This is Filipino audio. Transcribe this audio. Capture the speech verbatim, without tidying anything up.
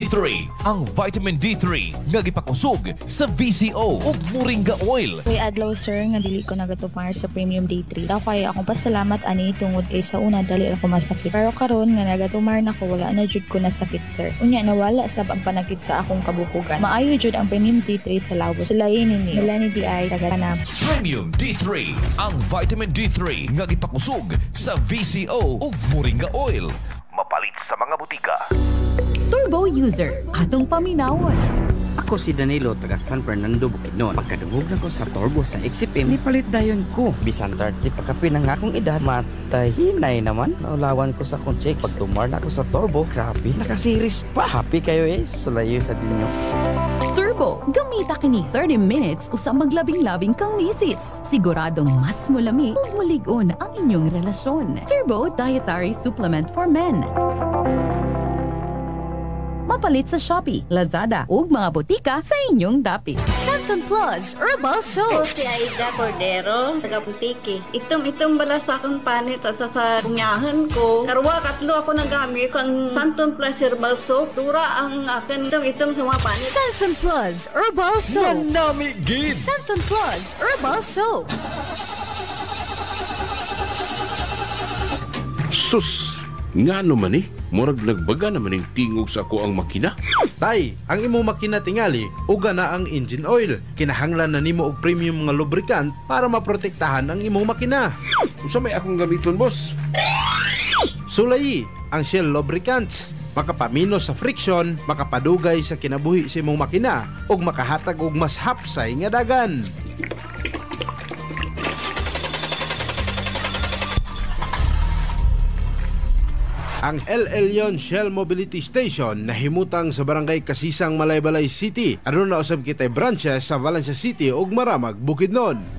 three, ang vitamin D three nga gipakusog sa V C O ug Moringa Oil. Kay adlaw sir nga dili ko nagatupang sa Premium D three. Daw kay akong pasalamat ani tungod kay sa una dali ako masakit. Pero karon nga nagatumar na ko wala na jud ko nasakit sir. Unya nawala sa pagpanakit sa akong kabukugan. Maayo jud ang Premium D three sa lawos. Sulayin ni Melanie D I taga-Tanab. Premium D three, ang vitamin D three nga gipakusog sa V C O ug Moringa Oil. Mapalit sa mga butika. Turbo user, atong paminawon. Ako si Danilo, taga San Fernando, Bukidnon. Pagkadungog na ko sa Turbo sa X C P M, nipalit dayon ko. Bisan thirty pagkapi ng akong edad, matahinay naman. Naulawan ko sa akong check. Pag tumar na ako sa Turbo, grabe, nakasiris pa. Happy kayo eh, sulayo sa dinyo. Turbo, gamita kini thirty minutes usa maglabing-labing kang misis. Siguradong mas mulami ug mulig-on ang inyong relasyon. Turbo Dietary Supplement for Men. Mapalit sa Shopee, Lazada ug mga botika sa inyong dapit. Santon Plus Herbal Ako Soap. si Aida Cordero, taga Butiki. Itom-itom bala sa akong panit at sa sa bunyahan ko. Karwa, katlo ako nagamit kang Santon Plus Herbal Soap. Dura ang akin itom-itom sa mga panit. Santon Plus Herbal Soap. Nami gid. Santon Plus Herbal Soap. Sus! Nga naman eh, murag nagbaga naman yung tingog sa ako ang makina. Tay, ang imo makina tingali, uga na ang engine oil. Kinahanglan na nimo og premium nga lubricant para maprotektahan ang imong makina. Kung sa may akong gamiton, boss. Sulayi ang Shell lubricants. Makapamino sa friction, makapadugay sa kinabuhi sa imong makina, ug makahatag og mas hapsay nga dagan. Ang El Elyon Shell Mobility Station nahimutang sa barangay Kasisang, Malaybalay City. Aduna usab kitay branches sa Valencia City ug Maramag, Bukidnon.